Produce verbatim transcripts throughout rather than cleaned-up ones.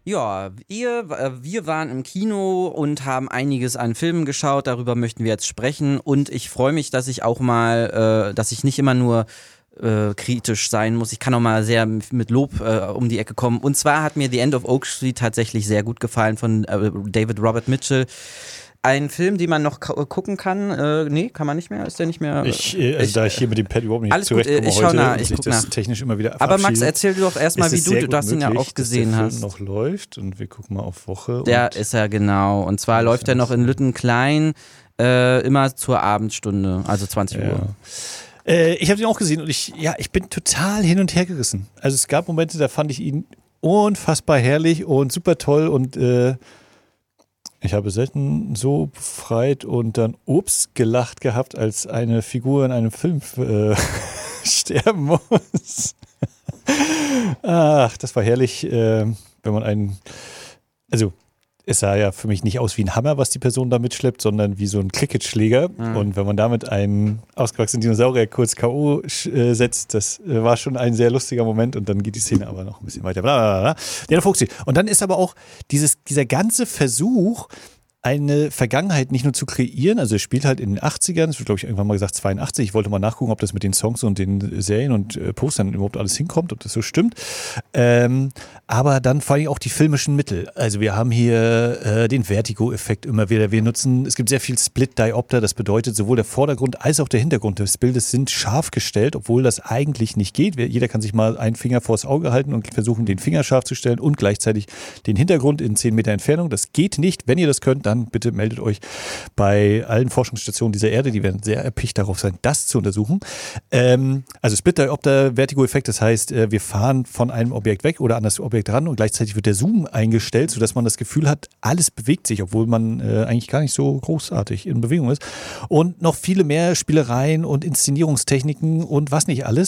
Ja, ihr, äh, wir waren im Kino und haben einiges an Filmen geschaut, darüber möchten wir jetzt sprechen und ich freue mich, dass ich auch mal, äh, dass ich nicht immer nur äh, kritisch sein muss, ich kann auch mal sehr mit Lob äh, um die Ecke kommen und zwar hat mir The End of Oak Street tatsächlich sehr gut gefallen von äh, David Robert Mitchell. Ein Film, den man noch k- gucken kann. Äh, nee, kann man nicht mehr. Ist der nicht mehr? Ich, äh, also ich, da ich hier mit dem Pad überhaupt nicht alles gut, zurechtkomme ich schau heute nach, und ich sich guck das nach. technisch immer wieder Aber Max, verabschiedet, erzähl du doch erstmal, wie ist es du, sehr du gut hast ihn ja möglich, auch gesehen dass der hast. Film noch läuft und wir gucken mal auf Woche. Der und ist er genau. Und zwar läuft er noch in Lüttenklein, äh, immer zur Abendstunde, also zwanzig ja. Uhr. Äh, ich habe ihn auch gesehen und ich, ja, ich bin total hin und her gerissen. Also es gab Momente, da fand ich ihn unfassbar herrlich und super toll und äh, ich habe selten so befreit und dann ups gelacht gehabt, als eine Figur in einem Film äh, sterben muss. Ach, das war herrlich, äh, wenn man einen, also es sah ja für mich nicht aus wie ein Hammer, was die Person da mitschleppt, sondern wie so ein Cricketschläger. Mhm. Und wenn man damit einen ausgewachsenen Dinosaurier kurz K O äh, setzt, das äh, war schon ein sehr lustiger Moment. Und dann geht die Szene aber noch ein bisschen weiter. Blablabla. Der Fuchs. Und dann ist aber auch dieses, dieser ganze Versuch, eine Vergangenheit nicht nur zu kreieren, also es spielt halt in den achtzigern, es wird glaube ich irgendwann mal gesagt zweiundachtzig, ich wollte mal nachgucken, ob das mit den Songs und den Serien und äh, Postern überhaupt alles hinkommt, ob das so stimmt, ähm, aber dann vor allem auch die filmischen Mittel, also wir haben hier äh, den Vertigo-Effekt immer wieder, wir nutzen, es gibt sehr viel Split-Diopter, das bedeutet sowohl der Vordergrund als auch der Hintergrund des Bildes sind scharf gestellt, obwohl das eigentlich nicht geht, jeder kann sich mal einen Finger vors Auge halten und versuchen den Finger scharf zu stellen und gleichzeitig den Hintergrund in zehn Meter Entfernung, das geht nicht, wenn ihr das könnt, dann bitte meldet euch bei allen Forschungsstationen dieser Erde, die werden sehr erpicht darauf sein, das zu untersuchen. Ähm, also Split-Diopter, Vertigo-Effekt, das heißt, wir fahren von einem Objekt weg oder an das Objekt ran und gleichzeitig wird der Zoom eingestellt, sodass man das Gefühl hat, alles bewegt sich, obwohl man äh, eigentlich gar nicht so großartig in Bewegung ist. Und noch viele mehr Spielereien und Inszenierungstechniken und was nicht alles.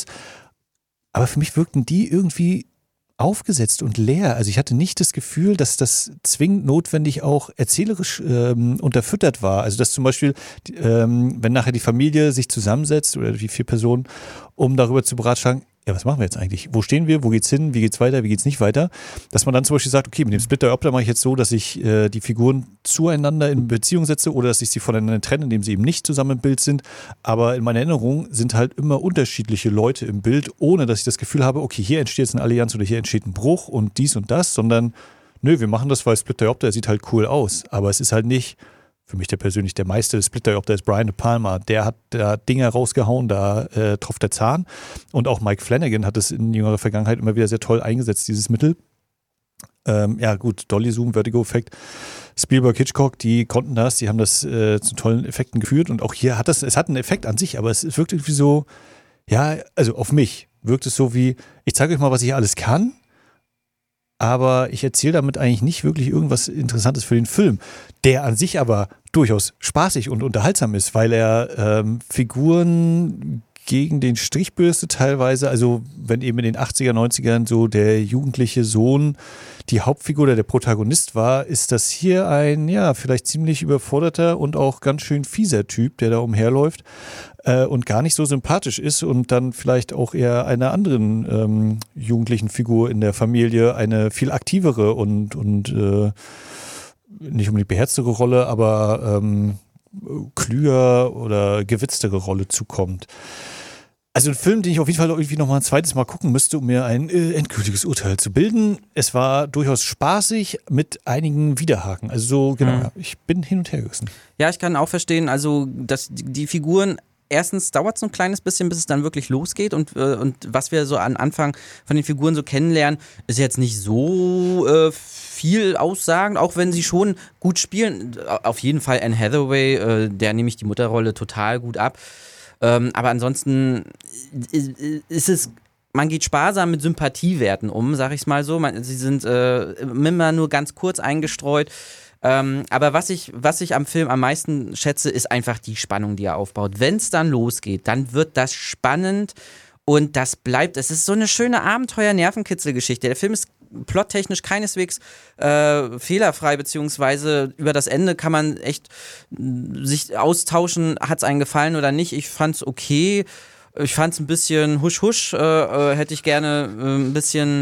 Aber für mich wirkten die irgendwie aufgesetzt und leer. Also ich hatte nicht das Gefühl, dass das zwingend notwendig auch erzählerisch ähm, unterfüttert war. Also dass zum Beispiel, ähm, wenn nachher die Familie sich zusammensetzt oder die vier Personen, um darüber zu beratschlagen, ja, was machen wir jetzt eigentlich? Wo stehen wir? Wo geht's hin? Wie geht's weiter? Wie geht's nicht weiter? Dass man dann zum Beispiel sagt, okay, mit dem Split-Diopter mache ich jetzt so, dass ich äh, die Figuren zueinander in Beziehung setze oder dass ich sie voneinander trenne, indem sie eben nicht zusammen im Bild sind. Aber in meiner Erinnerung sind halt immer unterschiedliche Leute im Bild, ohne dass ich das Gefühl habe, okay, hier entsteht jetzt eine Allianz oder hier entsteht ein Bruch und dies und das, sondern nö, wir machen das, weil Split-Diopter sieht halt cool aus. Aber es ist halt nicht für mich der persönlich der Meister des Split-Diopter ist Brian De Palma. Der hat da Dinge rausgehauen, da äh, tropft der Zahn. Und auch Mike Flanagan hat es in jüngerer Vergangenheit immer wieder sehr toll eingesetzt, dieses Mittel. Ähm, ja gut, Dolly Zoom, Vertigo-Effekt, Spielberg, Hitchcock, die konnten das, die haben das äh, zu tollen Effekten geführt. Und auch hier hat das, es hat einen Effekt an sich, aber es, es wirkt irgendwie so, ja, also auf mich wirkt es so wie, ich zeige euch mal, was ich alles kann. Aber ich erzähle damit eigentlich nicht wirklich irgendwas Interessantes für den Film, der an sich aber durchaus spaßig und unterhaltsam ist, weil er ähm, Figuren gegen den Strich bürstet teilweise, also wenn eben in den achtziger, neunzigern so der jugendliche Sohn die Hauptfigur oder der Protagonist war, ist das hier ein, ja, vielleicht ziemlich überforderter und auch ganz schön fieser Typ, der da umherläuft äh, und gar nicht so sympathisch ist und dann vielleicht auch eher einer anderen ähm, jugendlichen Figur in der Familie eine viel aktivere und, und äh, nicht unbedingt beherztere Rolle, aber ähm, klüger oder gewitztere Rolle zukommt. Also ein Film, den ich auf jeden Fall irgendwie noch mal ein zweites Mal gucken müsste, um mir ein äh, endgültiges Urteil zu bilden. Es war durchaus spaßig mit einigen Widerhaken. Also so, genau, mhm. ja, ich bin hin und her gerissen. Ja, ich kann auch verstehen, also dass die Figuren, erstens dauert es so ein kleines bisschen, bis es dann wirklich losgeht und, äh, und was wir so am Anfang von den Figuren so kennenlernen, ist jetzt nicht so äh, viel aussagend, auch wenn sie schon gut spielen. Auf jeden Fall Anne Hathaway, äh, der nehme ich die Mutterrolle total gut ab. Ähm, aber ansonsten ist es, man geht sparsam mit Sympathiewerten um, sag ich es mal so. Man, sie sind äh, immer nur ganz kurz eingestreut. Ähm, aber was ich, was ich am Film am meisten schätze, ist einfach die Spannung, die er aufbaut. Wenn es dann losgeht, dann wird das spannend und das bleibt. Es ist so eine schöne Abenteuer-Nervenkitzel-Geschichte. Der Film ist plottechnisch keineswegs äh, fehlerfrei, beziehungsweise über das Ende kann man echt sich austauschen, hat es einen gefallen oder nicht. Ich fand es okay. Ich fand es ein bisschen husch husch, äh, äh, hätte ich gerne äh, ein bisschen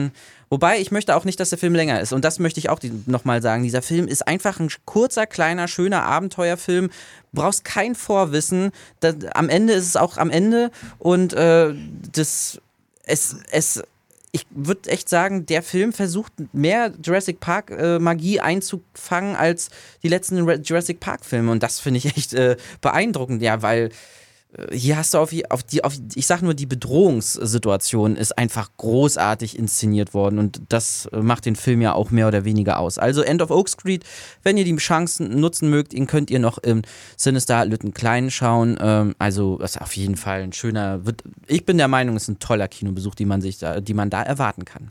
Wobei, ich möchte auch nicht, dass der Film länger ist. Und das möchte ich auch nochmal sagen. Dieser Film ist einfach ein kurzer, kleiner, schöner Abenteuerfilm. Du brauchst kein Vorwissen. Das, am Ende ist es auch am Ende. Und äh, das, es, es, ich würde echt sagen, der Film versucht mehr Jurassic Park äh, Magie einzufangen als die letzten Jurassic Park Filme. Und das finde ich echt äh, beeindruckend. Ja, weil hier hast du auf, auf die, auf, ich sag nur, die Bedrohungssituation ist einfach großartig inszeniert worden und das macht den Film ja auch mehr oder weniger aus. Also End of Oak Street, wenn ihr die Chancen nutzen mögt, ihn könnt ihr noch im Cinestar Lütten Klein schauen. Ähm, also das ist auf jeden Fall ein schöner, wird, ich bin der Meinung, es ist ein toller Kinobesuch, die man sich da, die man da erwarten kann.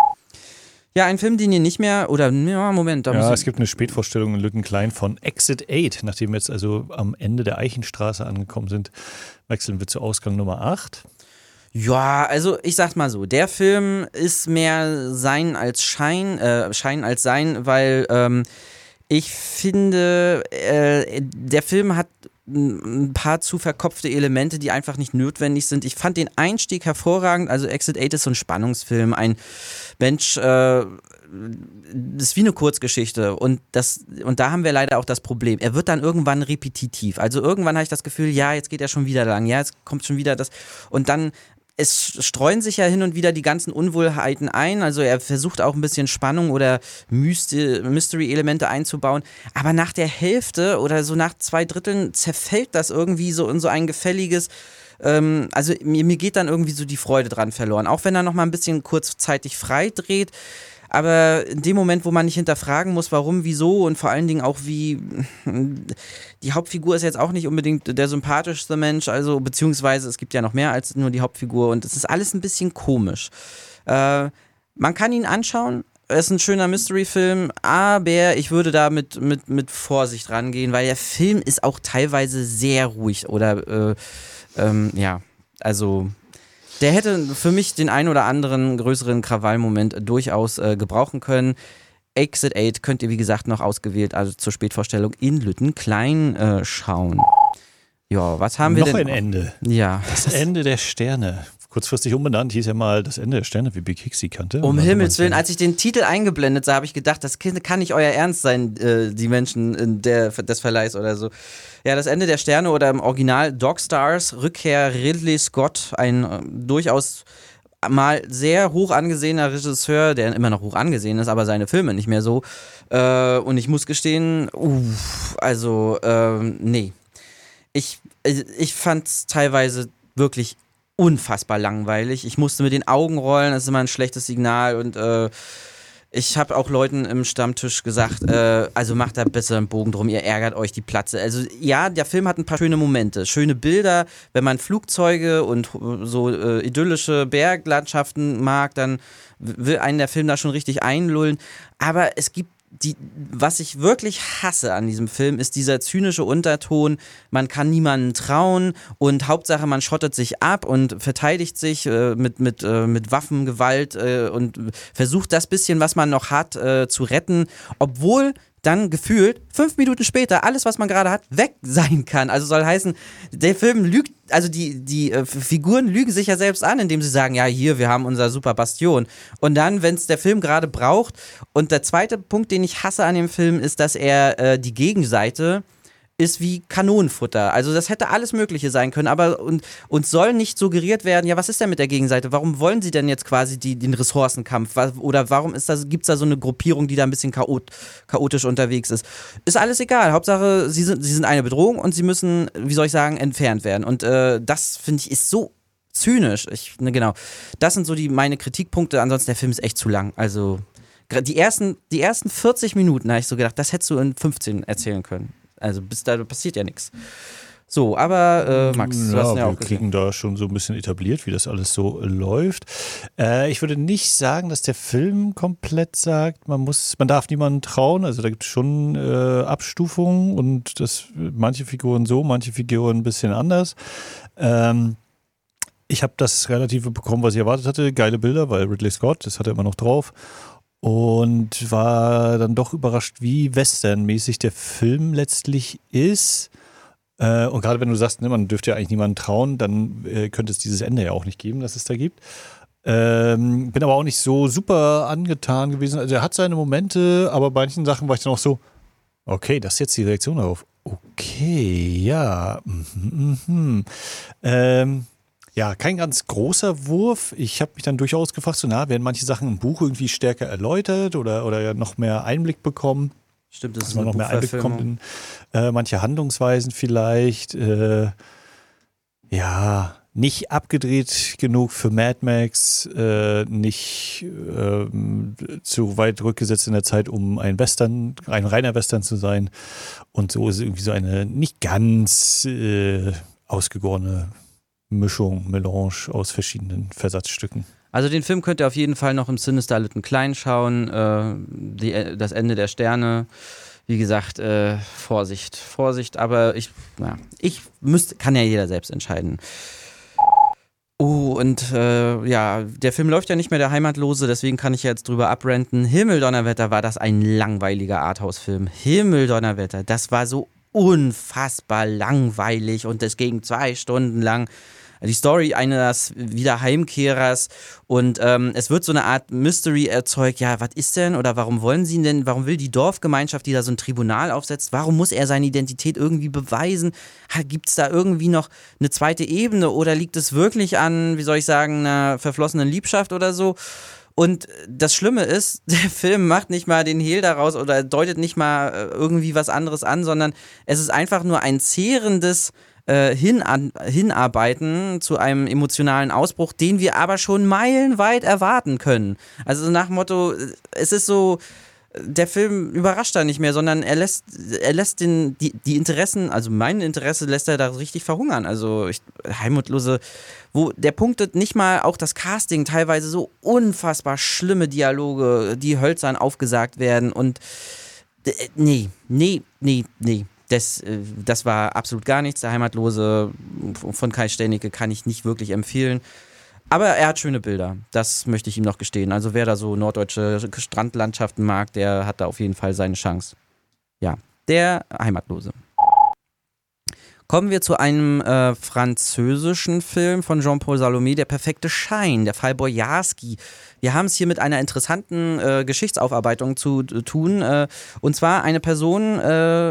Ja, ein Film, den ihr nicht mehr, oder, ja, Moment. Da ja, es gibt eine Spätvorstellung in Lütten Klein von Exit acht, nachdem wir jetzt also am Ende der Eichenstraße angekommen sind, wechseln wir zu Ausgang Nummer acht. Ja, also ich sag's mal so, der Film ist mehr Sein als Schein, äh, Schein als Sein, weil ähm, ich finde, äh, der Film hat ein paar zu verkopfte Elemente, die einfach nicht notwendig sind. Ich fand den Einstieg hervorragend. Also Exit acht ist so ein Spannungsfilm. Ein Mensch, äh, ist wie eine Kurzgeschichte. Und, das, und da haben wir leider auch das Problem. Er wird dann irgendwann repetitiv. Also irgendwann habe ich das Gefühl, ja, jetzt geht er schon wieder lang. Ja, jetzt kommt schon wieder das. Und dann es streuen sich ja hin und wieder die ganzen Unwohlheiten ein, also er versucht auch ein bisschen Spannung oder Mystery-Elemente einzubauen, aber nach der Hälfte oder so nach zwei Dritteln zerfällt das irgendwie so in so ein gefälliges, ähm, also mir, mir geht dann irgendwie so die Freude dran verloren, auch wenn er nochmal ein bisschen kurzzeitig frei dreht. Aber in dem Moment, wo man nicht hinterfragen muss, warum, wieso und vor allen Dingen auch wie, die Hauptfigur ist jetzt auch nicht unbedingt der sympathischste Mensch, also beziehungsweise es gibt ja noch mehr als nur die Hauptfigur und es ist alles ein bisschen komisch. Äh, man kann ihn anschauen, es ist ein schöner Mystery-Film, aber ich würde da mit, mit, mit Vorsicht rangehen, weil der Film ist auch teilweise sehr ruhig oder, äh, ähm, ja, also... Der hätte für mich den ein oder anderen größeren Krawallmoment durchaus äh, gebrauchen können. Exit acht könnt ihr, wie gesagt, noch ausgewählt, also zur Spätvorstellung in Lütten Klein äh, schauen. Ja, was haben wir noch denn? Noch ein Ende. Ja. Das Ende der Sterne. Kurzfristig umbenannt, hieß ja mal das Ende der Sterne, wie Big Hicks sie kannte. Um Himmels Willen, als ich den Titel eingeblendet sah, habe ich gedacht, das kann nicht euer Ernst sein, äh, die Menschen in der, des Verleihs oder so. Ja, das Ende der Sterne oder im Original Dog Stars, Rückkehr Ridley Scott, ein äh, durchaus mal sehr hoch angesehener Regisseur, der immer noch hoch angesehen ist, aber seine Filme nicht mehr so. Äh, und ich muss gestehen, uff, also, äh, nee. Ich, ich fand es teilweise wirklich unfassbar langweilig. Ich musste mit den Augen rollen, das ist immer ein schlechtes Signal und äh, ich habe auch Leuten im Stammtisch gesagt, äh, also macht da besser einen Bogen drum, ihr ärgert euch die Platze. Also ja, der Film hat ein paar schöne Momente, schöne Bilder, wenn man Flugzeuge und so äh, idyllische Berglandschaften mag, dann will einen der Film da schon richtig einlullen, aber es gibt Die, was ich wirklich hasse an diesem Film, ist dieser zynische Unterton, man kann niemandem trauen und Hauptsache man schottet sich ab und verteidigt sich äh, mit, mit, äh, mit Waffengewalt äh, und versucht das bisschen, was man noch hat, äh, zu retten, obwohl dann gefühlt fünf Minuten später alles, was man gerade hat, weg sein kann. Also soll heißen, der Film lügt, also die, die äh, Figuren lügen sich ja selbst an, indem sie sagen, ja hier, wir haben unser super Bastion. Und dann, wenn es der Film gerade braucht, und der zweite Punkt, den ich hasse an dem Film, ist, dass er äh, die Gegenseite ist wie Kanonenfutter. Also das hätte alles Mögliche sein können, aber und, und soll nicht suggeriert werden, ja, was ist denn mit der Gegenseite? Warum wollen sie denn jetzt quasi die, den Ressourcenkampf? Oder warum ist das, gibt es da so eine Gruppierung, die da ein bisschen chaot, chaotisch unterwegs ist? Ist alles egal. Hauptsache, sie sind, sie sind eine Bedrohung und sie müssen, wie soll ich sagen, entfernt werden. Und äh, das, finde ich, ist so zynisch. Ich, ne, genau. Das sind so die meine Kritikpunkte. Ansonsten, der Film ist echt zu lang. Also die ersten, die ersten vierzig Minuten habe ich so gedacht, das hättest du in fünfzehn erzählen können. Also bis da passiert ja nichts. So, aber äh, Max, du ja, hast ja wir auch kriegen da schon so ein bisschen etabliert, wie das alles so läuft. Äh, ich würde nicht sagen, dass der Film komplett sagt, man muss, man darf niemandem trauen. Also da gibt es schon äh, Abstufungen und das manche Figuren so, manche Figuren ein bisschen anders. Ähm, ich habe das Relative bekommen, was ich erwartet hatte. Geile Bilder, weil Ridley Scott, das hat er immer noch drauf. Und war dann doch überrascht, wie westernmäßig der Film letztlich ist. Äh, und gerade wenn du sagst, ne, man dürfte ja eigentlich niemandem trauen, dann äh, könnte es dieses Ende ja auch nicht geben, das es da gibt. Ähm, bin aber auch nicht so super angetan gewesen. Also er hat seine Momente, aber bei manchen Sachen war ich dann auch so, okay, das ist jetzt die Reaktion darauf. Okay, ja. Mhm, mhm. Ähm, ja, kein ganz großer Wurf. Ich habe mich dann durchaus gefragt, so, na, werden manche Sachen im Buch irgendwie stärker erläutert oder, oder noch mehr Einblick bekommen? Stimmt, das Dass ist man eine noch mehr Einblick bekommt Buchverfilmung. in äh, manche Handlungsweisen vielleicht. Äh, ja, nicht abgedreht genug für Mad Max, äh, nicht ähm, zu weit rückgesetzt in der Zeit, um ein Western, ein reiner Western zu sein. Und so ist irgendwie so eine nicht ganz äh, ausgegorene Mischung, Melange aus verschiedenen Versatzstücken. Also den Film könnt ihr auf jeden Fall noch im Sinister Little Klein schauen. Äh, die, das Ende der Sterne. Wie gesagt, äh, Vorsicht, Vorsicht. Aber ich, ja, ich müsste, kann ja jeder selbst entscheiden. Oh, und äh, ja, der Film läuft ja nicht mehr, der Heimatlose, deswegen kann ich jetzt drüber abrenten. Himmeldonnerwetter, war das ein langweiliger Arthouse-Film. Himmeldonnerwetter, das war so unfassbar langweilig und das ging zwei Stunden lang. Die Story eines Wiederheimkehrers und ähm, es wird so eine Art Mystery erzeugt, ja, was ist denn oder warum wollen sie denn, warum will die Dorfgemeinschaft, die da so ein Tribunal aufsetzt, warum muss er seine Identität irgendwie beweisen? Gibt es da irgendwie noch eine zweite Ebene oder liegt es wirklich an, wie soll ich sagen, einer verflossenen Liebschaft oder so? Und das Schlimme ist, der Film macht nicht mal den Hehl daraus oder deutet nicht mal irgendwie was anderes an, sondern es ist einfach nur ein zehrendes Hin an, hinarbeiten zu einem emotionalen Ausbruch, den wir aber schon meilenweit erwarten können. Also nach dem Motto, es ist so, der Film überrascht da nicht mehr, sondern er lässt, er lässt den, die, die Interessen, also mein Interesse lässt er da richtig verhungern. Also ich, Heimatlose, wo der punktet nicht mal auch das Casting, teilweise so unfassbar schlimme Dialoge, die hölzern aufgesagt werden und nee, nee, nee, nee. Das, das war absolut gar nichts. Der Heimatlose von Kai Stennecke kann ich nicht wirklich empfehlen. Aber er hat schöne Bilder. Das möchte ich ihm noch gestehen. Also wer da so norddeutsche Strandlandschaften mag, der hat da auf jeden Fall seine Chance. Ja, der Heimatlose. Kommen wir zu einem äh, französischen Film von Jean-Paul Salomé, Der perfekte Schein, der Fall Bojarski. Wir haben es hier mit einer interessanten äh, Geschichtsaufarbeitung zu äh, tun. Äh, und zwar eine Person, äh,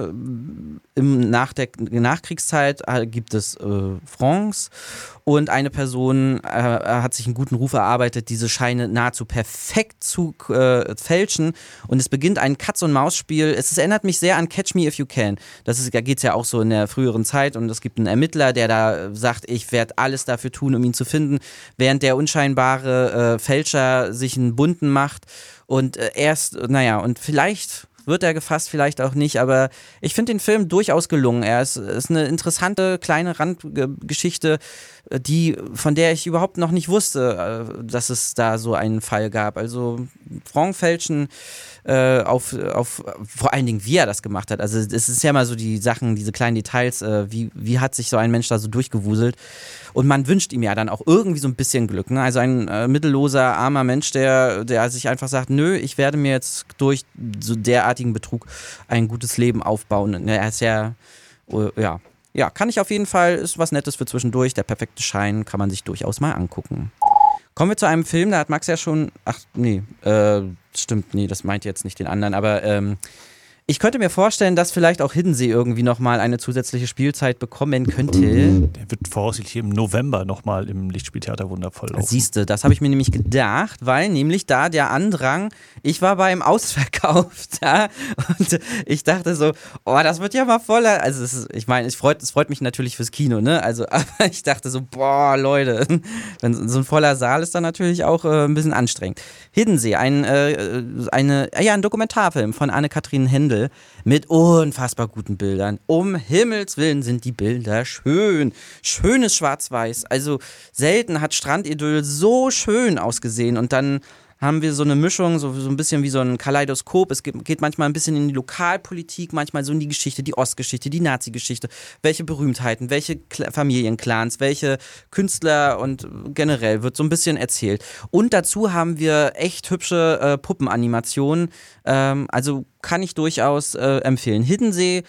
im, nach der Nachkriegszeit äh, gibt es äh, Francs und eine Person äh, hat sich einen guten Ruf erarbeitet, diese Scheine nahezu perfekt zu äh, fälschen. Und es beginnt ein Katz-und-Maus-Spiel. Es, es erinnert mich sehr an Catch Me If You Can. Das ist, da geht es ja auch so in der früheren Zeit und es gibt einen Ermittler, der da sagt, ich werde alles dafür tun, um ihn zu finden, während der unscheinbare äh, Fälscher sich einen bunten macht und äh, erst, naja, und vielleicht wird er gefasst, vielleicht auch nicht, aber ich finde den Film durchaus gelungen. Er ist, ist eine interessante kleine Randgeschichte, die, von der ich überhaupt noch nicht wusste, dass es da so einen Fall gab. Also Frankfälschen äh, auf, auf, vor allen Dingen, wie er das gemacht hat. Also es ist ja mal so die Sachen, diese kleinen Details, äh, wie, wie hat sich so ein Mensch da so durchgewuselt. Und man wünscht ihm ja dann auch irgendwie so ein bisschen Glück. Ne? Also ein äh, mittelloser, armer Mensch, der, der sich einfach sagt, nö, ich werde mir jetzt durch so derartigen Betrug ein gutes Leben aufbauen. Er ist ja, uh, ja, ja, kann ich auf jeden Fall, ist was Nettes für zwischendurch. Der perfekte Schein kann man sich durchaus mal angucken. Kommen wir zu einem Film, da hat Max ja schon, ach nee, äh, stimmt, nee, das meint jetzt nicht den anderen, aber ähm, ich könnte mir vorstellen, dass vielleicht auch Hiddensee irgendwie nochmal eine zusätzliche Spielzeit bekommen könnte. Der wird voraussichtlich im November nochmal im Lichtspieltheater wundervoll laufen. Siehste, das habe ich mir nämlich gedacht, weil nämlich da der Andrang, ich war beim Ausverkauf da und ich dachte so, oh, das wird ja mal voller. Also es ist, ich meine, es freut, es freut mich natürlich fürs Kino, ne? Also, aber ich dachte so, boah, Leute, wenn so ein voller Saal ist dann natürlich auch äh, ein bisschen anstrengend. Hiddensee, ein, äh, eine, ja, ein Dokumentarfilm von Anne-Kathrin Händel mit unfassbar guten Bildern. Um Himmels Willen sind die Bilder schön. Schönes Schwarz-Weiß. Also selten hat Strandidyll so schön ausgesehen. Und dann haben wir so eine Mischung, so, so ein bisschen wie so ein Kaleidoskop. Es geht, geht manchmal ein bisschen in die Lokalpolitik, manchmal so in die Geschichte, die Ostgeschichte, die Nazi-Geschichte. Welche Berühmtheiten, welche Kla- Familienclans, welche Künstler und generell wird so ein bisschen erzählt. Und dazu haben wir echt hübsche äh, Puppenanimationen. Ähm, also kann ich durchaus äh, empfehlen. Hiddensee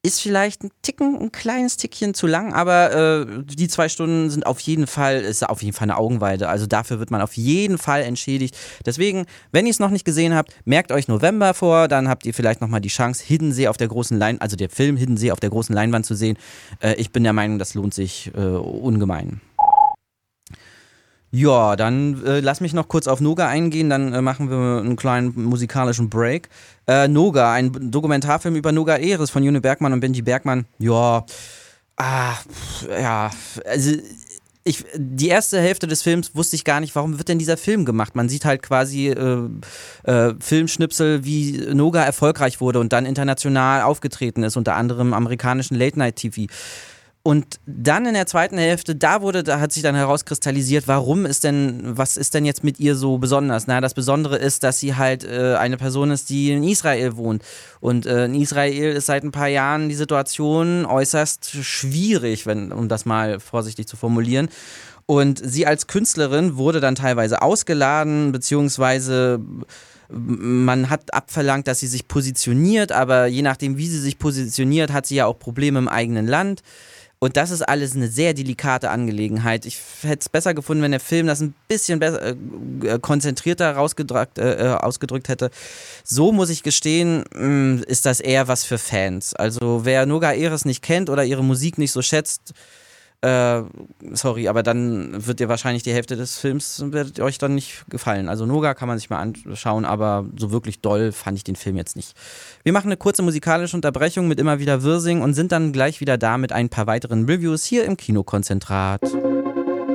Ist vielleicht ein Ticken, ein kleines Tickchen zu lang, aber äh, die zwei Stunden sind auf jeden Fall, ist auf jeden Fall eine Augenweide. Also dafür wird man auf jeden Fall entschädigt. Deswegen, wenn ihr es noch nicht gesehen habt, merkt euch November vor, dann habt ihr vielleicht nochmal die Chance, Hidden See auf der großen Leinwand, also der Film Hidden See auf der großen Leinwand zu sehen. Äh, ich bin der Meinung, das lohnt sich äh, ungemein. Ja, dann äh, lass mich noch kurz auf Noga eingehen, dann äh, machen wir einen kleinen musikalischen Break. Äh, Noga, ein Dokumentarfilm über Noga Eres von June Bergmann und Benji Bergmann. Ja, ah, ja, also ich, die erste Hälfte des Films wusste ich gar nicht, warum wird denn dieser Film gemacht? Man sieht halt quasi äh, äh, Filmschnipsel, wie Noga erfolgreich wurde und dann international aufgetreten ist, unter anderem im amerikanischen Late-Night-T V. Und dann in der zweiten Hälfte, da wurde, da hat sich dann herauskristallisiert, warum ist denn, was ist denn jetzt mit ihr so besonders? Na, das Besondere ist, dass sie halt äh, eine Person ist, die in Israel wohnt. Und äh, in Israel ist seit ein paar Jahren die Situation äußerst schwierig, wenn, um das mal vorsichtig zu formulieren. Und sie als Künstlerin wurde dann teilweise ausgeladen, beziehungsweise man hat abverlangt, dass sie sich positioniert, aber je nachdem, wie sie sich positioniert, hat sie ja auch Probleme im eigenen Land. Und das ist alles eine sehr delikate Angelegenheit. Ich hätte es besser gefunden, wenn der Film das ein bisschen besser, äh, konzentrierter rausgedrückt, äh, ausgedrückt hätte. So muss ich gestehen, mh, ist das eher was für Fans. Also wer Noga Eres nicht kennt oder ihre Musik nicht so schätzt, äh, sorry, aber dann wird dir wahrscheinlich die Hälfte des Films wird euch dann nicht gefallen. Also Noga kann man sich mal anschauen, aber so wirklich doll fand ich den Film jetzt nicht. Wir machen eine kurze musikalische Unterbrechung mit immer wieder Wirsing und sind dann gleich wieder da mit ein paar weiteren Reviews hier im Kinokonzentrat.